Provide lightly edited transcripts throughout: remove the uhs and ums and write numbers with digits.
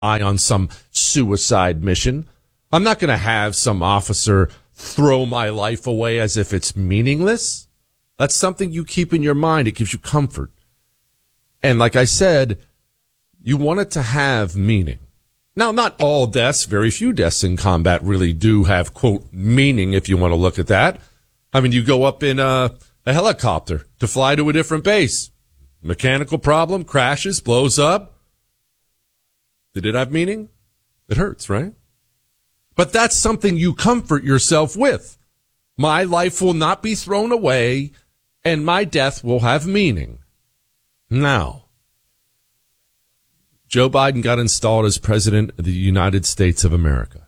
on some suicide mission. I'm not going to have some officer throw my life away as if it's meaningless. That's something you keep in your mind. It gives you comfort. And like I said, you want it to have meaning. Now, not all deaths, very few deaths in combat really do have, quote, meaning, if you want to look at that. I mean, you go up in a helicopter to fly to a different base. Mechanical problem, crashes, blows up. Did it have meaning? It hurts, right? But that's something you comfort yourself with. My life will not be thrown away, and my death will have meaning. Now, Joe Biden got installed as president of the United States of America.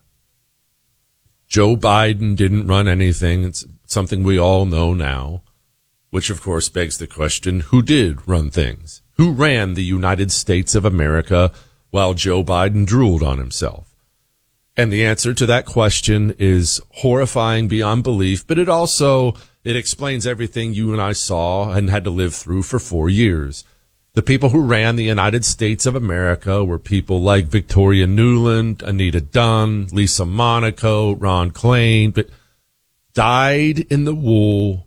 Joe Biden didn't run anything. It's something we all know now, which of course begs the question, who did run things? Who ran the United States of America while Joe Biden drooled on himself? And the answer to that question is horrifying beyond belief, but it explains everything you and I saw and had to live through for 4 years. The people who ran the United States of America were people like Victoria Nuland, Anita Dunn, Lisa Monaco, Ron Klain, but died in the wool,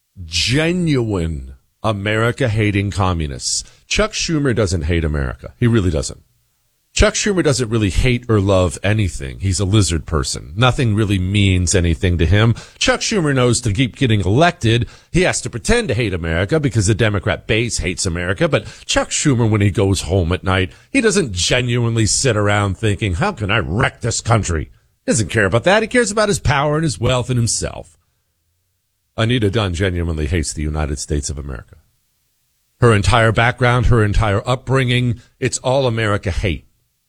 genuine America-hating communists. Chuck Schumer doesn't hate America. He really doesn't. Chuck Schumer doesn't really hate or love anything. He's a lizard person. Nothing really means anything to him. Chuck Schumer knows to keep getting elected, he has to pretend to hate America because the Democrat base hates America. But Chuck Schumer, when he goes home at night, he doesn't genuinely sit around thinking, how can I wreck this country? He doesn't care about that. He cares about his power and his wealth and himself. Anita Dunn genuinely hates the United States of America. Her entire background, her entire upbringing, it's all America hate.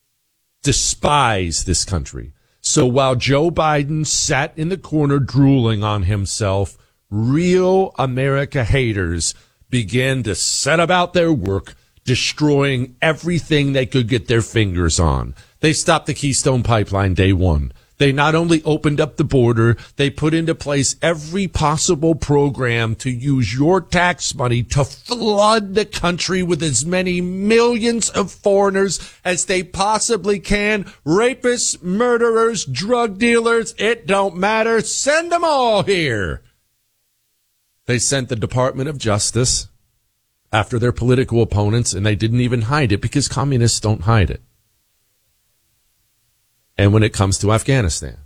Despise this country. So while Joe Biden sat in the corner drooling on himself, real America haters began to set about their work, destroying everything they could get their fingers on. They stopped the Keystone Pipeline day one. They not only opened up the border, they put into place every possible program to use your tax money to flood the country with as many millions of foreigners as they possibly can. Rapists, murderers, drug dealers, it don't matter. Send them all here. They sent the Department of Justice after their political opponents, and they didn't even hide it because communists don't hide it. And when it comes to Afghanistan,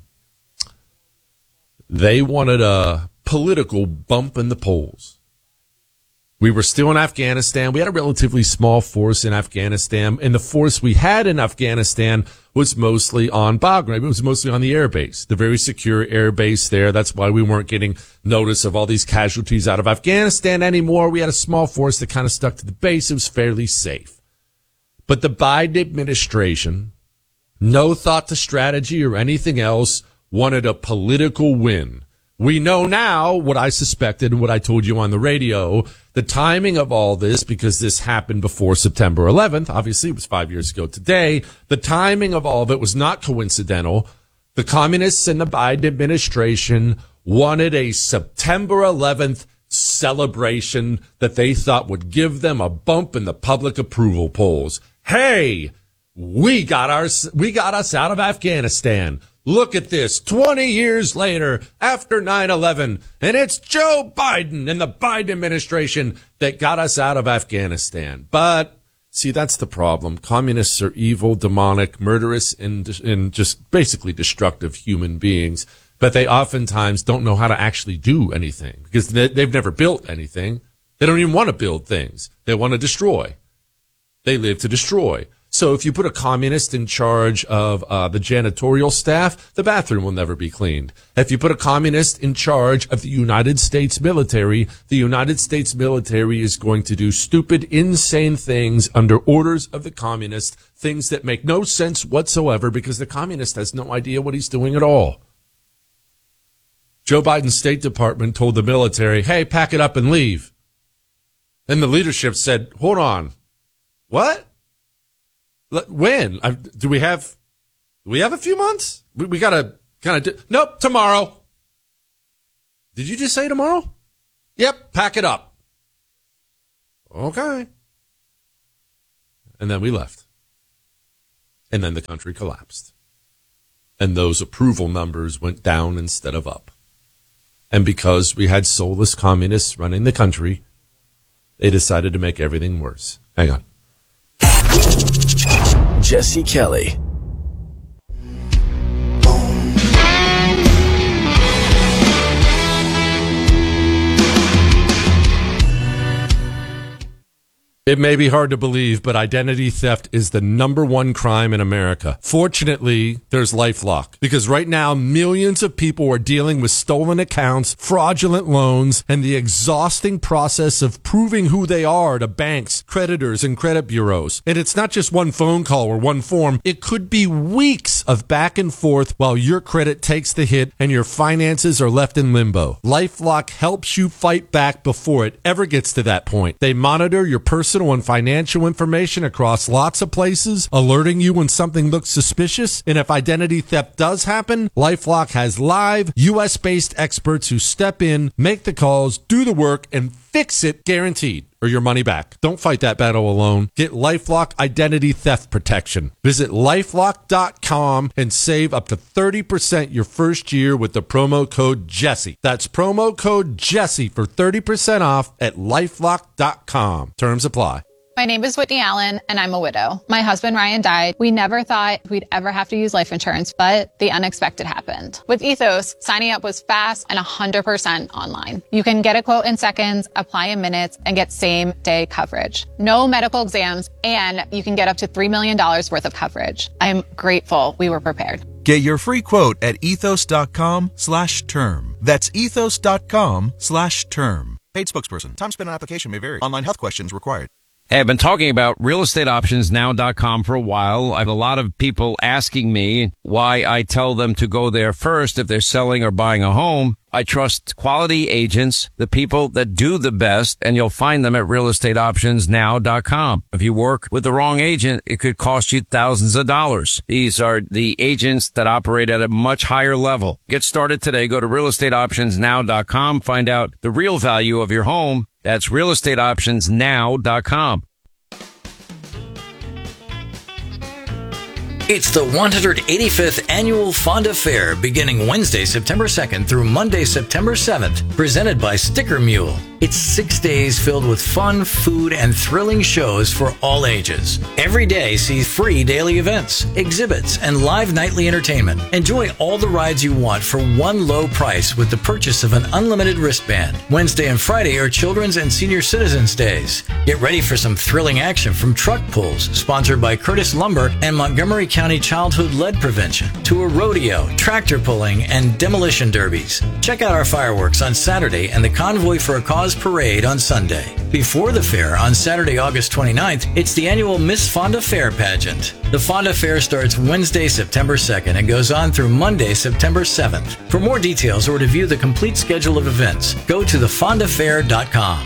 they wanted a political bump in the polls. We were still in Afghanistan. We had a relatively small force in Afghanistan, and the force we had in Afghanistan was mostly on Bagram. It was mostly on the air base, the very secure air base there. That's why we weren't getting notice of all these casualties out of Afghanistan anymore. We had a small force that kind of stuck to the base. It was fairly safe. But the Biden administration, no thought to strategy or anything else, wanted a political win. We know now what I suspected and what I told you on the radio, the timing of all this, because this happened before September 11th. Obviously, it was 5 years ago today. The timing of all of it was not coincidental. The communists and the Biden administration wanted a September 11th celebration that they thought would give them a bump in the public approval polls. Hey, we got us out of Afghanistan. Look at this, 20 years later, after 9/11, and it's Joe Biden and the Biden administration that got us out of Afghanistan. But, see, that's the problem. Communists are evil, demonic, murderous, and just basically destructive human beings. But they oftentimes don't know how to actually do anything because they've never built anything. They don't even want to build things. They want to destroy. They live to destroy. So if you put a communist in charge of the janitorial staff, the bathroom will never be cleaned. If you put a communist in charge of the United States military, the United States military is going to do stupid, insane things under orders of the communist, things that make no sense whatsoever because the communist has no idea what he's doing at all. Joe Biden's State Department told the military, hey, pack it up and leave. Then the leadership said, hold on. What? When? Do we have a few months? We got to kind of nope, tomorrow. Did you just say tomorrow? Yep, pack it up. Okay. And then we left. And then the country collapsed. And those approval numbers went down instead of up. And because we had soulless communists running the country, they decided to make everything worse. Hang on. Jesse Kelly. It may be hard to believe, but identity theft is the number one crime in America. Fortunately, there's LifeLock, because right now, millions of people are dealing with stolen accounts, fraudulent loans, and the exhausting process of proving who they are to banks, creditors, and credit bureaus. And it's not just one phone call or one form. It could be weeks of back and forth while your credit takes the hit and your finances are left in limbo. LifeLock helps you fight back before it ever gets to that point. They monitor your personal and financial information across lots of places, alerting you when something looks suspicious. And if identity theft does happen, LifeLock has live, U.S.-based experts who step in, make the calls, do the work, and fix it, guaranteed, or your money back. Don't fight that battle alone. Get LifeLock identity theft protection. Visit LifeLock.com and save up to 30% your first year with the promo code Jesse. That's promo code Jesse for 30% off at LifeLock.com. Terms apply. My name is Whitney Allen, and I'm a widow. My husband, Ryan, died. We never thought we'd ever have to use life insurance, but the unexpected happened. With Ethos, signing up was fast and 100% online. You can get a quote in seconds, apply in minutes, and get same-day coverage. No medical exams, and you can get up to $3 million worth of coverage. I'm grateful we were prepared. Get your free quote at ethos.com/term. That's ethos.com/term. Paid spokesperson. Time spent on application may vary. Online health questions required. Hey, I've been talking about realestateoptionsnow.com for a while. I have a lot of people asking me why I tell them to go there first if they're selling or buying a home. I trust quality agents, the people that do the best, and you'll find them at realestateoptionsnow.com. If you work with the wrong agent, it could cost you thousands of dollars. These are the agents that operate at a much higher level. Get started today. Go to realestateoptionsnow.com. Find out the real value of your home. That's realestateoptionsnow.com. It's the 185th Annual Fonda Fair beginning Wednesday, September 2nd through Monday, September 7th, presented by Sticker Mule. It's 6 days filled with fun, food, and thrilling shows for all ages. Every day sees free daily events, exhibits, and live nightly entertainment. Enjoy all the rides you want for one low price with the purchase of an unlimited wristband. Wednesday and Friday are Children's and Senior Citizens Days. Get ready for some thrilling action from truck pulls, sponsored by Curtis Lumber and Montgomery County Childhood Lead Prevention, to a rodeo, tractor pulling, and demolition derbies. Check out our fireworks on Saturday and the Convoy for a Cause parade on Sunday. Before the fair, on Saturday, August 29th, it's the annual Miss Fonda Fair pageant. The Fonda Fair starts Wednesday, September 2nd and goes on through Monday, September 7th. For more details or to view the complete schedule of events, go to thefondafair.com.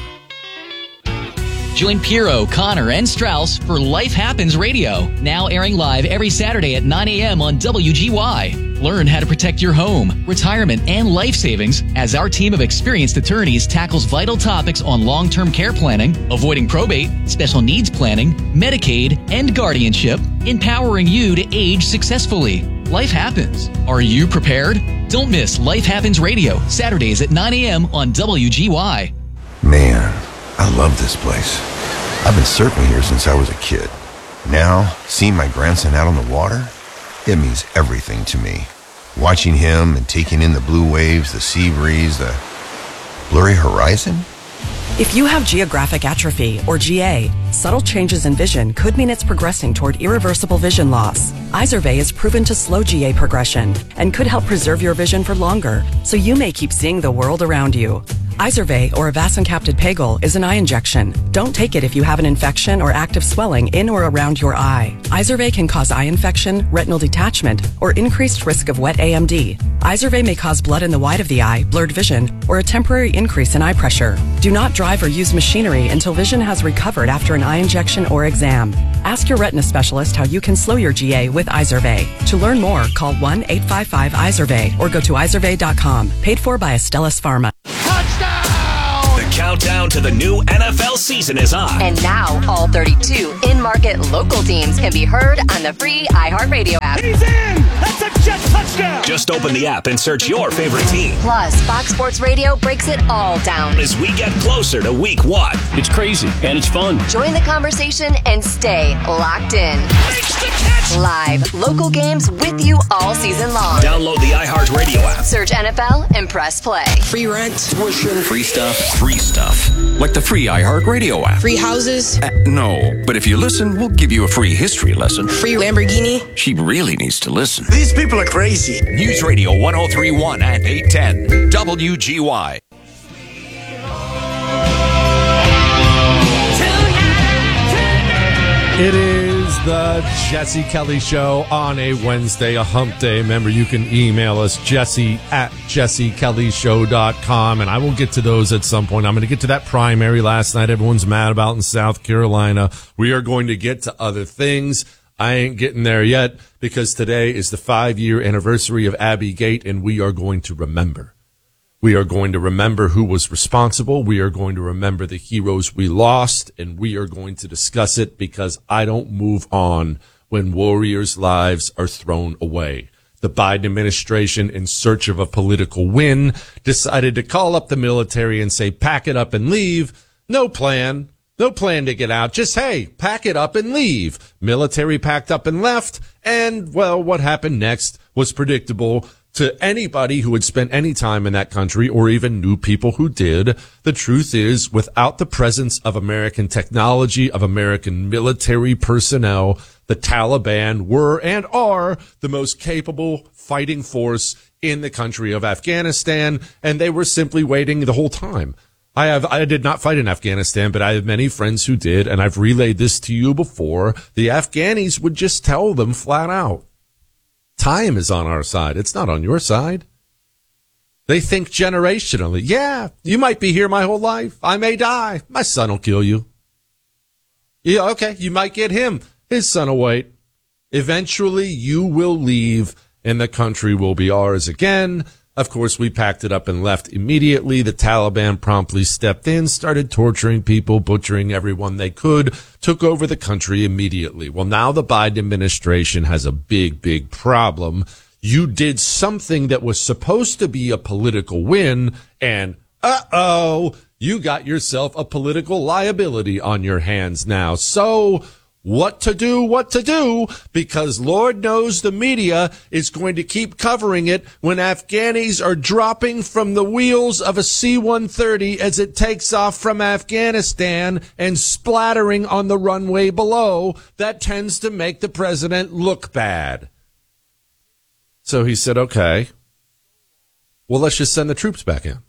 Join Piero, Connor, and Strauss for Life Happens Radio, now airing live every Saturday at 9 a.m. on WGY. Learn how to protect your home, retirement, and life savings as our team of experienced attorneys tackles vital topics on long-term care planning, avoiding probate, special needs planning, Medicaid, and guardianship, empowering you to age successfully. Life happens. Are you prepared? Don't miss Life Happens Radio, Saturdays at 9 a.m. on WGY. Man, I love this place. I've been surfing here since I was a kid. Now, seeing my grandson out on the water, it means everything to me. Watching him and taking in the blue waves, the sea breeze, the blurry horizon. If you have geographic atrophy, or GA, subtle changes in vision could mean it's progressing toward irreversible vision loss. Izervay is proven to slow GA progression and could help preserve your vision for longer, so you may keep seeing the world around you. Izervay, or avacincaptad pegol, is an eye injection. Don't take it if you have an infection or active swelling in or around your eye. Izervay can cause eye infection, retinal detachment, or increased risk of wet AMD. Izervay may cause blood in the white of the eye, blurred vision, or a temporary increase in eye pressure. Do not drive or use machinery until vision has recovered after an eye injection or exam. Ask your retina specialist how you can slow your GA with Izervay. To learn more, call 1-855-IZERVAY or go to izervay.com. Paid for by Astellas Pharma. The countdown to the new NFL season is on. And now, all 32 in-market local teams can be heard on the free iHeartRadio app. He's in! That's a Jet touchdown! Just open the app and search your favorite team. Plus, Fox Sports Radio breaks it all down as we get closer to week 1. It's crazy, and it's fun. Join the conversation and stay locked in. Live, local games with you all season long. Download the iHeartRadio app. Search NFL and press play. Free rent, tuition, free stuff. Free stuff. Like the free iHeartRadio app. free houses, No, but if you listen, we'll give you a free history lesson. free Lamborghini. She really needs to listen. These people are crazy. News Radio 1031 and 810 WGY. It is the Jesse Kelly Show on a Wednesday, a hump day. Remember, you can email us, jesse@jessekellyshow.com, and I will get to those at some point. I'm going to get to that primary last night everyone's mad about in South Carolina. We are going to get to other things. I ain't getting there yet because today is the 5-year anniversary of Abbey Gate, and we are going to remember. We are going to remember who was responsible. We are going to remember the heroes we lost, and we are going to discuss it because I don't move on when warriors' lives are thrown away. The Biden administration, in search of a political win, decided to call up the military and say, pack it up and leave. No plan to get out. Just, hey, pack it up and leave. Military packed up and left. And, well, what happened next was predictable to anybody who had spent any time in that country or even knew people who did. The truth is, without the presence of American technology, of American military personnel, the Taliban were and are the most capable fighting force in the country of Afghanistan, and they were simply waiting the whole time. I did not fight in Afghanistan, but I have many friends who did, and I've relayed this to you before. The Afghanis would just tell them flat out, time is on our side. It's not on your side. They think generationally. Yeah, you might be here my whole life. I may die. My son will kill you. Yeah, okay, you might get him. His son will wait. Eventually, you will leave, and the country will be ours again. Of course, we packed it up and left immediately. The Taliban promptly stepped in, started torturing people, butchering everyone they could, took over the country immediately. Well, now the Biden administration has a big problem. You did something that was supposed to be a political win, and you got yourself a political liability on your hands now. So what to do, because Lord knows the media is going to keep covering it when Afghanis are dropping from the wheels of a C-130 as it takes off from Afghanistan and splattering on the runway below. That tends to make the president look bad. So he said, okay, well, let's just send the troops back in.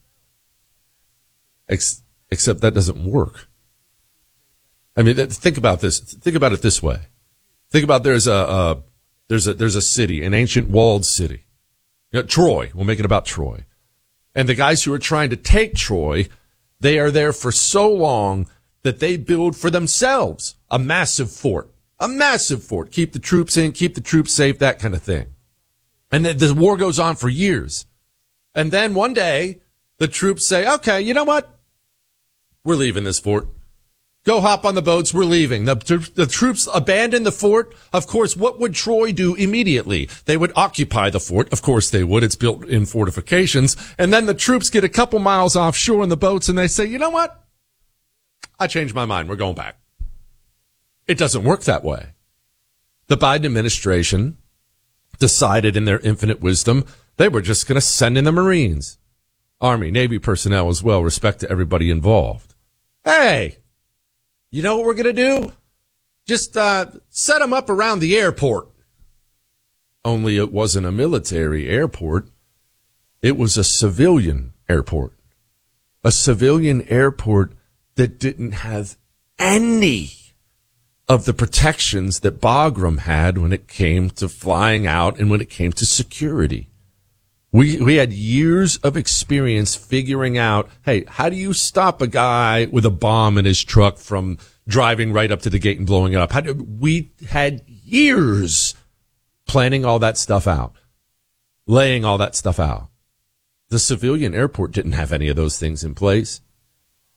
Except that doesn't work. I mean, think about this. Think about it this way. Think about there's a city, an ancient walled city. Troy. We'll make it about Troy. And the guys who are trying to take Troy, they are there for so long that they build for themselves a massive fort. Keep the troops in, keep the troops safe, that kind of thing. And the war goes on for years. And then one day, the troops say, okay, you know what? We're leaving this fort. Go hop on the boats. We're leaving. The troops abandon the fort. Of course, what would Troy do immediately? They would occupy the fort. Of course they would. It's built in fortifications. And then the troops get a couple miles offshore in the boats and they say, you know what? I changed my mind. We're going back. It doesn't work that way. The Biden administration decided in their infinite wisdom they were just going to send in the Marines, Army, Navy personnel as well. Respect to everybody involved. Hey, you know what we're going to do? Just set them up around the airport. Only it wasn't a military airport. It was a civilian airport. A civilian airport that didn't have any of the protections that Bagram had when it came to flying out and when it came to security. We had years of experience figuring out, hey, how do you stop a guy with a bomb in his truck from driving right up to the gate and blowing it up? We had years planning all that stuff out, laying all that stuff out. The civilian airport didn't have any of those things in place.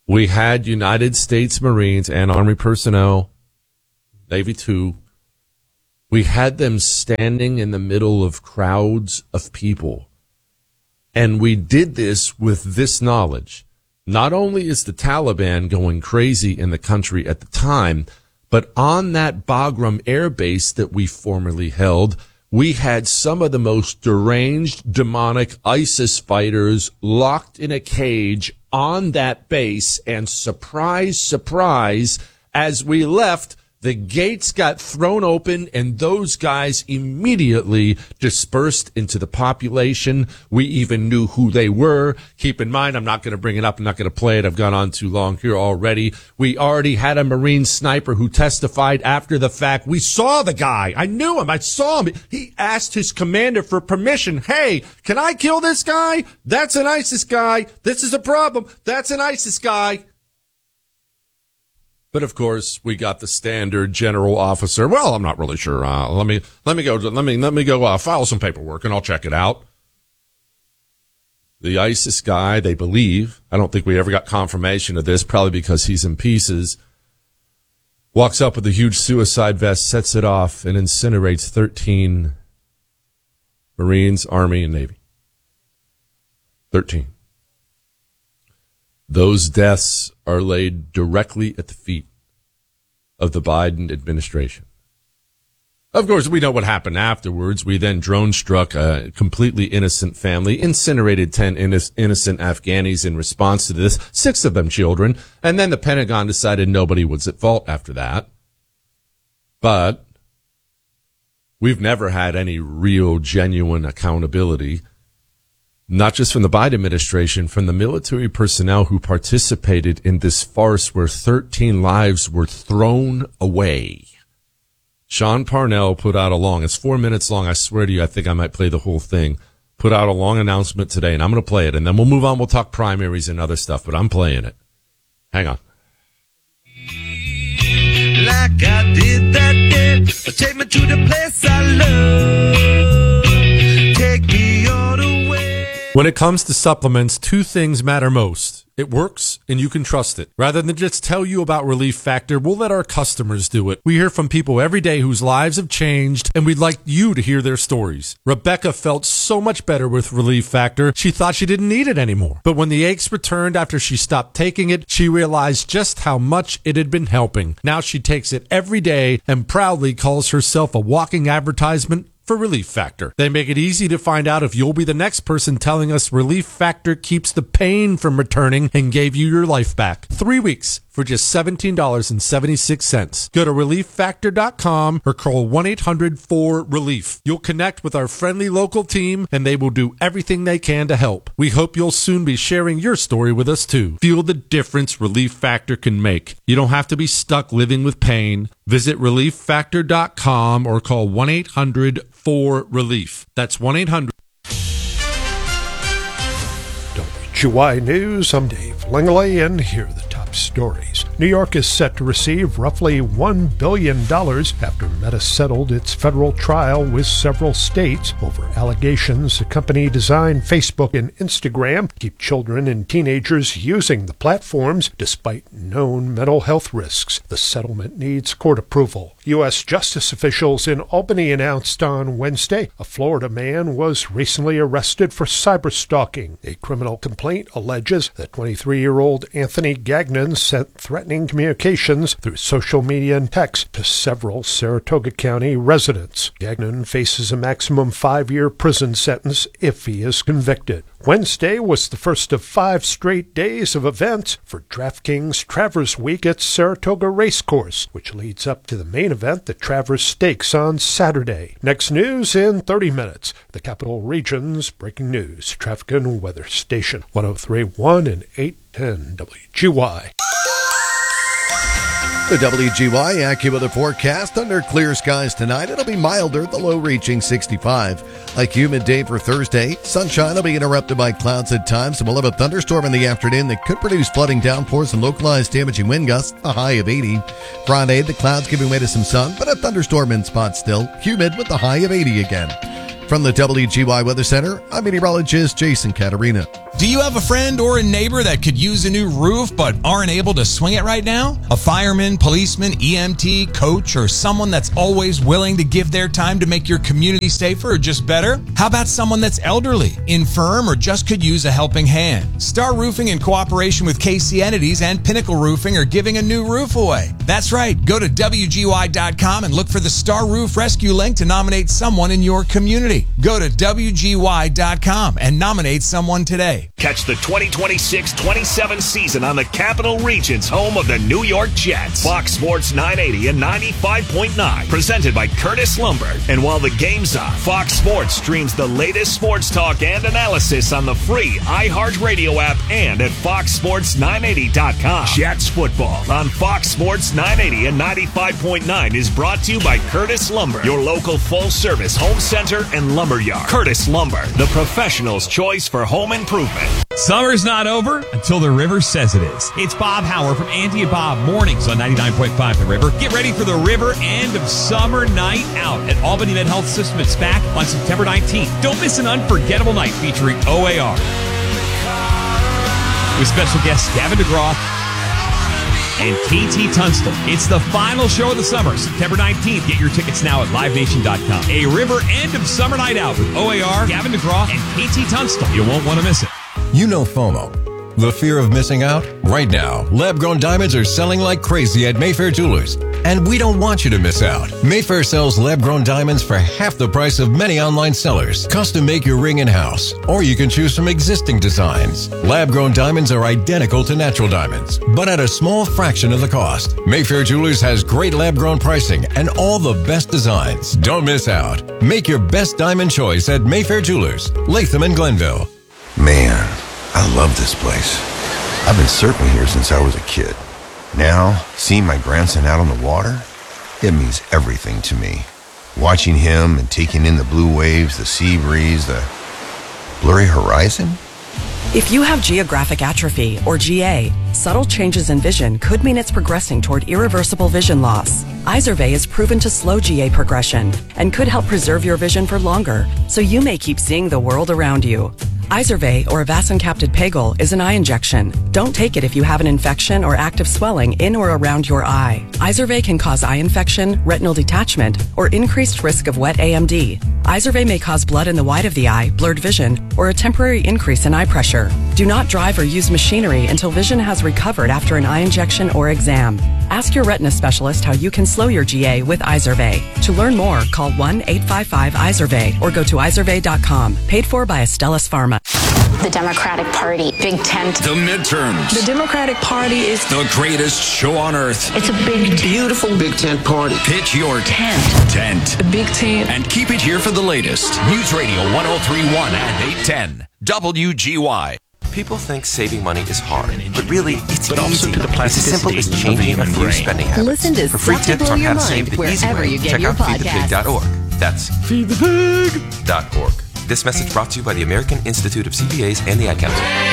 We had United States Marines and Army personnel, Navy too. We had them standing in the middle of crowds of people. And we did this with this knowledge. Not only is the Taliban going crazy in the country at the time, but on that Bagram air base that we formerly held, we had some of the most deranged, demonic ISIS fighters locked in a cage on that base. And surprise, surprise, as we left, the gates got thrown open and those guys immediately dispersed into the population. We even knew who they were. Keep in mind, I'm not going to bring it up. I'm not going to play it. I've gone on too long here already. We already had a Marine sniper who testified after the fact. We saw the guy. I knew him. I saw him. He asked his commander for permission. Hey, can I kill this guy? That's an ISIS guy. This is a problem. That's an ISIS guy. But of course, we got the standard general officer. Well, I'm not really sure. Let me go file some paperwork and I'll check it out. The ISIS guy, they believe, I don't think we ever got confirmation of this, probably because he's in pieces, walks up with a huge suicide vest, sets it off, and incinerates 13 Marines, Army, and Navy. 13. Those deaths are laid directly at the feet of the Biden administration. Of course, we know what happened afterwards. We then drone struck a completely innocent family, incinerated 10 innocent Afghanis in response to this, 6 of them children, and then the Pentagon decided nobody was at fault after that. But we've never had any real, genuine accountability. Not just from the Biden administration, from the military personnel who participated in this farce where 13 lives were thrown away. Sean Parnell put out it's 4 minutes long. I swear to you, I think I might play the whole thing. Put out a long announcement today, and I'm going to play it, and then we'll move on. We'll talk primaries and other stuff, but I'm playing it. Hang on. Like I did that day, take me to the place I love. Take me all the way. When it comes to supplements, 2 things matter most. It works, and you can trust it. Rather than just tell you about Relief Factor, we'll let our customers do it. We hear from people every day whose lives have changed, and we'd like you to hear their stories. Rebecca felt so much better with Relief Factor, she thought she didn't need it anymore. But when the aches returned after she stopped taking it, she realized just how much it had been helping. Now she takes it every day and proudly calls herself a walking advertisement for Relief Factor. They make it easy to find out if you'll be the next person telling us Relief Factor keeps the pain from returning and gave you your life back. 3 weeks for just $17.76. Go to ReliefFactor.com or call 1-800-4RELIEF. You'll connect with our friendly local team and they will do everything they can to help. We hope you'll soon be sharing your story with us too. Feel the difference Relief Factor can make. You don't have to be stuck living with pain. Visit ReliefFactor.com or call 1-800-4RELIEF. That's 1-800. WGY News, I'm Dave Langley, and here are the top stories. New York is set to receive roughly $1 billion after Meta settled its federal trial with several states over allegations the company designed Facebook and Instagram keep children and teenagers using the platforms despite known mental health risks. The settlement needs court approval. U.S. justice officials in Albany announced on Wednesday a Florida man was recently arrested for cyberstalking. A criminal complaint alleges that 23-year-old Anthony Gagnon sent threatening communications through social media and text to several Saratoga County residents. Gagnon faces a maximum 5-year prison sentence if he is convicted. Wednesday was the first of 5 straight days of events for DraftKings Travers Week at Saratoga Racecourse, which leads up to the main event, the Travers Stakes, on Saturday. Next news in 30 minutes. The Capital Region's breaking news. Traffic and weather station 103.1 and 810 WGY. The WGY AccuWeather forecast: under clear skies tonight. It'll be milder, the low reaching 65. A humid day for Thursday. Sunshine will be interrupted by clouds at times, and we'll have a thunderstorm in the afternoon that could produce flooding downpours and localized damaging wind gusts, a high of 80. Friday, the clouds giving way to some sun, but a thunderstorm in spots still. Humid with a high of 80 again. From the WGY Weather Center, I'm meteorologist Jason Caterina. Do you have a friend or a neighbor that could use a new roof but aren't able to swing it right now? A fireman, policeman, EMT, coach, or someone that's always willing to give their time to make your community safer or just better? How about someone that's elderly, infirm, or just could use a helping hand? Star Roofing, in cooperation with KC Entities and Pinnacle Roofing, are giving a new roof away. That's right. Go to WGY.com and look for the Star Roof Rescue link to nominate someone in your community. Go to WGY.com and nominate someone today. Catch the 2026-27 season on the Capital Region's home of the New York Jets. Fox Sports 980 and 95.9, presented by Curtis Lumber. And while the game's on, Fox Sports streams the latest sports talk and analysis on the free iHeartRadio app and at foxsports980.com. Jets football on Fox Sports 980 and 95.9 is brought to you by Curtis Lumber, your local full-service home center and lumberyard. Curtis Lumber, the professional's choice for home improvement. Summer's not over until the River says it is. It's Bob Howard from Andy and Bob Mornings on 99.5 The River. Get ready for the River End of Summer Night Out at Albany Med Health System at SPAC on September 19th. Don't miss an unforgettable night featuring OAR. With special guests Gavin DeGraw and KT Tunstall. It's the final show of the summer, September 19th. Get your tickets now at livenation.com. A River End of Summer Night Out with OAR, Gavin DeGraw, and KT Tunstall. You won't want to miss it. You know FOMO, the fear of missing out? Right now, lab-grown diamonds are selling like crazy at Mayfair Jewelers. And we don't want you to miss out. Mayfair sells lab-grown diamonds for half the price of many online sellers. Custom make your ring in-house, or you can choose from existing designs. Lab-grown diamonds are identical to natural diamonds, but at a small fraction of the cost. Mayfair Jewelers has great lab-grown pricing and all the best designs. Don't miss out. Make your best diamond choice at Mayfair Jewelers, Latham and Glenville. Man, I love this place. I've been surfing here since I was a kid. Now, seeing my grandson out on the water, it means everything to me. Watching him and taking in the blue waves, the sea breeze, the blurry horizon. If you have geographic atrophy, or GA, subtle changes in vision could mean it's progressing toward irreversible vision loss. Izervay is proven to slow GA progression and could help preserve your vision for longer, so you may keep seeing the world around you. Izervay, or Vasencaptid Pagel, is an eye injection. Don't take it if you have an infection or active swelling in or around your eye. Izervay can cause eye infection, retinal detachment, or increased risk of wet AMD. Izervay may cause blood in the white of the eye, blurred vision, or a temporary increase in eye pressure. Do not drive or use machinery until vision has recovered after an eye injection or exam. Ask your retina specialist how you can slow your GA with Izervay. To learn more, call 1-855-IZERVAY or go to izervay.com. Paid for by Astellas Pharma. The Democratic Party, big tent. The midterms. The Democratic Party is The greatest show on earth. It's a big, beautiful big tent party. Pitch your tent. The big tent. And keep it here for the latest. News Radio 1031 and 810. WGY. People think saving money is hard, but really, it's but easy. Also to the it's as simple as changing a few spending habits. Listen to For free Stuff to tips Blow on how Your to save Mind the easy wherever way, you get check your out podcasts. feedthepig.org. That's feedthepig.org. This message brought to you by the American Institute of CPAs and the Ad Council.